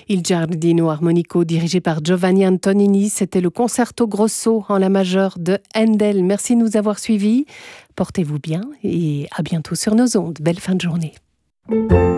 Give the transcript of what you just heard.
Il Giardino Armonico dirigé par Giovanni Antonini, c'était le concerto grosso en la majeure de Handel. Merci de nous avoir suivis. Portez-vous bien et à bientôt sur nos ondes. Belle fin de journée.